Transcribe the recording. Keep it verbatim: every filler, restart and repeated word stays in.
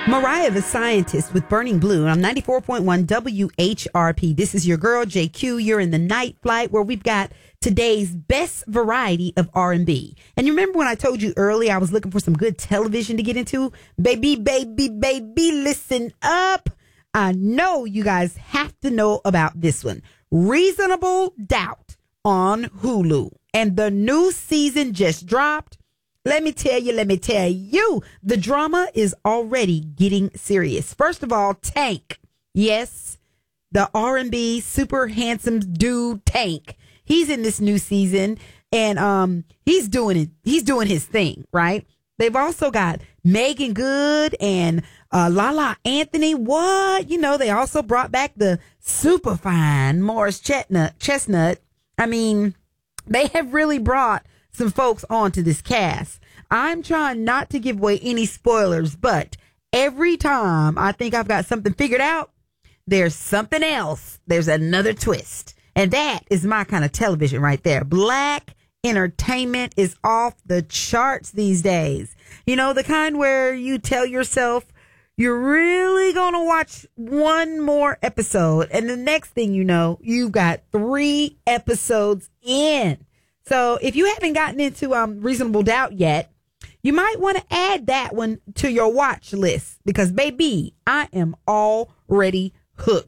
Mariah the Scientist with Burning Blue on ninety-four point one W H R P. This is your girl, J Q. You're in the night flight where we've got today's best variety of R and B. And you remember when I told you earlier I was looking for some good television to get into? Baby, baby, baby, listen up. I know you guys have to know about this one. Reasonable Doubt on Hulu. And the new season just dropped. Let me tell you, let me tell you, the drama is already getting serious. First of all, Tank. Yes, the R and B super handsome dude Tank. He's in this new season and um he's doing it. He's doing his thing, right? They've also got Megan Good and uh, Lala Anthony. What? You know, they also brought back the super fine Morris Chestnut. Chestnut. I mean, they have really brought some folks onto this cast. I'm trying not to give away any spoilers, but every time I think I've got something figured out, there's something else. There's another twist. And that is my kind of television right there. Black entertainment is off the charts these days. You know, the kind where you tell yourself you're really going to watch one more episode. And the next thing you know, you've got three episodes in. So if you haven't gotten into um, Reasonable Doubt yet, you might want to add that one to your watch list because, baby, I am already hooked.